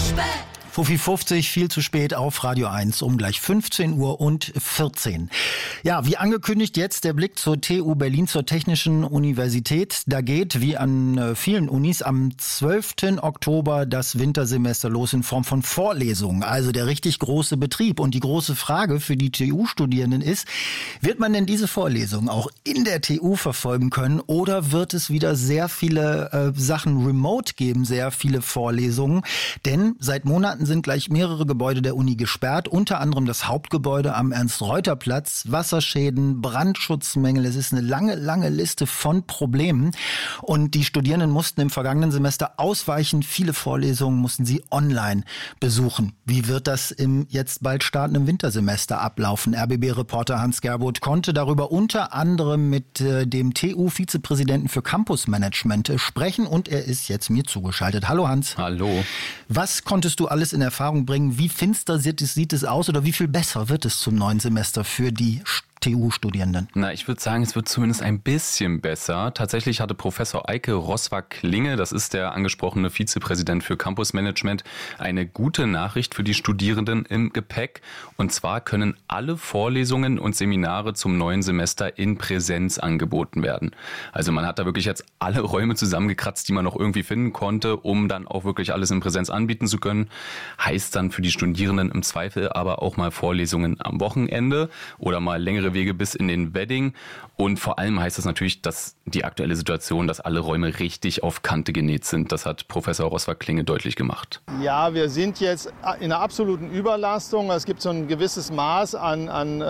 Fuffi 50, viel zu spät auf Radio 1 um gleich 15 Uhr und 14. Ja, wie angekündigt jetzt der Blick zur TU Berlin, zur Technischen Universität. Da geht, wie an vielen Unis, am 12. Oktober das Wintersemester los in Form von Vorlesungen. Also der richtig große Betrieb. Und die große Frage für die TU-Studierenden ist, wird man denn diese Vorlesungen auch in der TU verfolgen können oder wird es wieder sehr viele Sachen remote geben, sehr viele Vorlesungen? Denn seit Monaten sind gleich mehrere Gebäude der Uni gesperrt, unter anderem das Hauptgebäude am Ernst-Reuter-Platz, Wasserschäden, Brandschutzmängel. Es ist eine lange, lange Liste von Problemen und die Studierenden mussten im vergangenen Semester ausweichen. Viele Vorlesungen mussten sie online besuchen. Wie wird das im jetzt bald startenden Wintersemester ablaufen? RBB-Reporter Hans Gerbold konnte darüber unter anderem mit dem TU-Vizepräsidenten für Campusmanagement sprechen und er ist jetzt mir zugeschaltet. Hallo Hans. Hallo. Was konntest du alles in Erfahrung bringen? Wie finster sieht es aus oder wie viel besser wird es zum neuen Semester für die TU-Studierenden? Na, ich würde sagen, es wird zumindest ein bisschen besser. Tatsächlich hatte Professor Eike Roswag-Klinge, das ist der angesprochene Vizepräsident für Campusmanagement, eine gute Nachricht für die Studierenden im Gepäck. Und zwar können alle Vorlesungen und Seminare zum neuen Semester in Präsenz angeboten werden. Also man hat da wirklich jetzt alle Räume zusammengekratzt, die man noch irgendwie finden konnte, um dann auch wirklich alles in Präsenz anbieten zu können. Heißt dann für die Studierenden im Zweifel aber auch mal Vorlesungen am Wochenende oder mal längere Wege bis in den Wedding. Und vor allem heißt das natürlich, dass die aktuelle Situation, dass alle Räume richtig auf Kante genäht sind. Das hat Professor Roswag-Klinge deutlich gemacht. Ja, wir sind jetzt in einer absoluten Überlastung. Es gibt so ein gewisses Maß an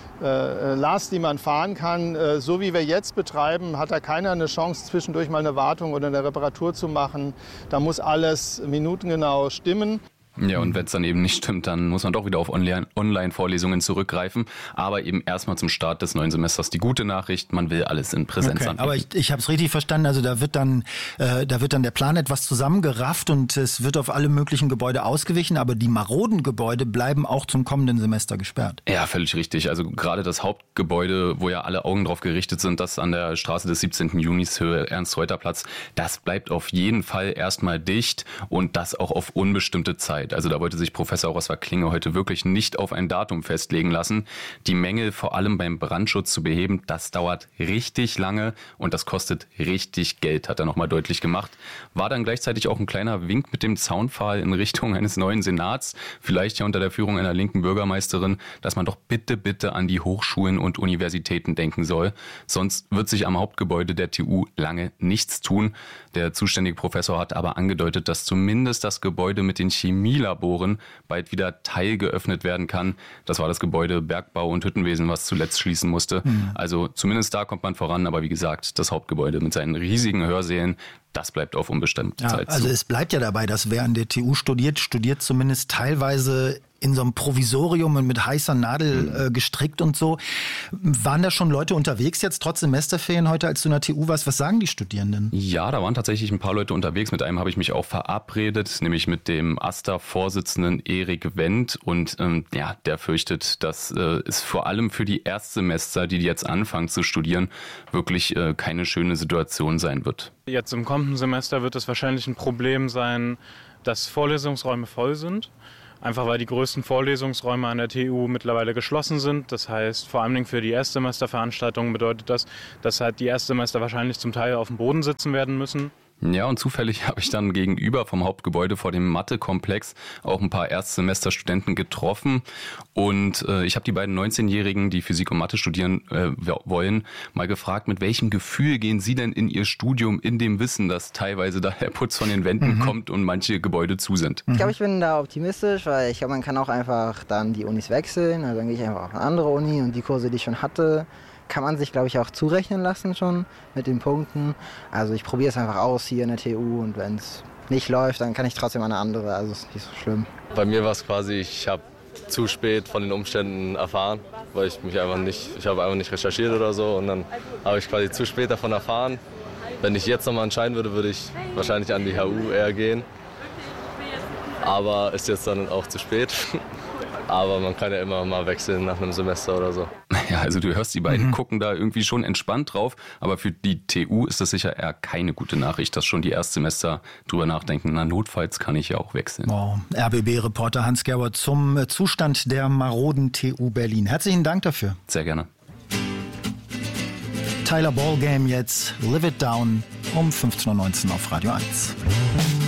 Last, die man fahren kann. So wie wir jetzt betreiben, hat da keiner eine Chance, zwischendurch mal eine Wartung oder eine Reparatur zu machen. Da muss alles minutengenau stimmen. Ja, und wenn es dann eben nicht stimmt, dann muss man doch wieder auf Online-Vorlesungen zurückgreifen. Aber eben erstmal zum Start des neuen Semesters die gute Nachricht, man will alles in Präsenz anbieten. Aber ich habe es richtig verstanden, also da wird dann der Plan etwas zusammengerafft und es wird auf alle möglichen Gebäude ausgewichen, aber die maroden Gebäude bleiben auch zum kommenden Semester gesperrt. Ja, völlig richtig. Also gerade das Hauptgebäude, wo ja alle Augen drauf gerichtet sind, das an der Straße des 17. Junis, Höhe Ernst-Reuter-Platz, das bleibt auf jeden Fall erstmal dicht und das auch auf unbestimmte Zeit. Also da wollte sich Professor Roswag-Klinge heute wirklich nicht auf ein Datum festlegen lassen. Die Mängel vor allem beim Brandschutz zu beheben, das dauert richtig lange und das kostet richtig Geld, hat er nochmal deutlich gemacht. War dann gleichzeitig auch ein kleiner Wink mit dem Zaunpfahl in Richtung eines neuen Senats, vielleicht ja unter der Führung einer linken Bürgermeisterin, dass man doch bitte an die Hochschulen und Universitäten denken soll. Sonst wird sich am Hauptgebäude der TU lange nichts tun. Der zuständige Professor hat aber angedeutet, dass zumindest das Gebäude mit den Chemielaboren bald wieder teilgeöffnet werden kann. Das war das Gebäude Bergbau und Hüttenwesen, was zuletzt schließen musste. Also zumindest da kommt man voran, aber wie gesagt, das Hauptgebäude mit seinen riesigen Hörsälen, das bleibt auf unbestimmte Zeit zu. Also es bleibt ja dabei, dass wer an der TU studiert zumindest teilweise in so einem Provisorium und mit heißer Nadel gestrickt und so. Waren da schon Leute unterwegs jetzt trotz Semesterferien heute, als du in der TU warst? Was sagen die Studierenden? Ja, da waren tatsächlich ein paar Leute unterwegs. Mit einem habe ich mich auch verabredet, nämlich mit dem AStA-Vorsitzenden Erik Wendt. Und der fürchtet, dass es vor allem für die Erstsemester, die jetzt anfangen zu studieren, wirklich keine schöne Situation sein wird. Jetzt im kommenden Semester wird es wahrscheinlich ein Problem sein, dass Vorlesungsräume voll sind. Einfach weil die größten Vorlesungsräume an der TU mittlerweile geschlossen sind. Das heißt, vor allem für die Erstsemesterveranstaltungen bedeutet das, dass halt die Erstsemester wahrscheinlich zum Teil auf dem Boden sitzen werden müssen. Ja, und zufällig habe ich dann gegenüber vom Hauptgebäude vor dem Mathe-Komplex auch ein paar Erstsemesterstudenten getroffen. Und ich habe die beiden 19-Jährigen, die Physik und Mathe studieren wollen, mal gefragt, mit welchem Gefühl gehen sie denn in ihr Studium, in dem Wissen, dass teilweise da der Putz von den Wänden kommt und manche Gebäude zu sind. Ich glaube, ich bin da optimistisch, weil ich glaube, man kann auch einfach dann die Unis wechseln. Also dann gehe ich einfach auf eine andere Uni und die Kurse, die ich schon hatte, kann man sich, glaube ich, auch zurechnen lassen schon mit den Punkten. Also ich probiere es einfach aus hier in der TU und wenn es nicht läuft, dann kann ich trotzdem eine andere. Also es ist nicht so schlimm. Bei mir war es quasi, ich habe zu spät von den Umständen erfahren, weil ich habe einfach nicht recherchiert oder so und dann habe ich quasi zu spät davon erfahren. Wenn ich jetzt nochmal entscheiden würde, würde ich wahrscheinlich an die HU eher gehen. Aber ist jetzt dann auch zu spät. Aber man kann ja immer mal wechseln nach einem Semester oder so. Ja, also du hörst, die beiden gucken da irgendwie schon entspannt drauf, aber für die TU ist das sicher eher keine gute Nachricht, dass schon die Erstsemester drüber nachdenken, na notfalls kann ich ja auch wechseln. Wow. RBB-Reporter Hans Gerber zum Zustand der maroden TU Berlin. Herzlichen Dank dafür. Sehr gerne. Tyler Ballgame jetzt, Live It Down um 15:19 Uhr auf Radio 1.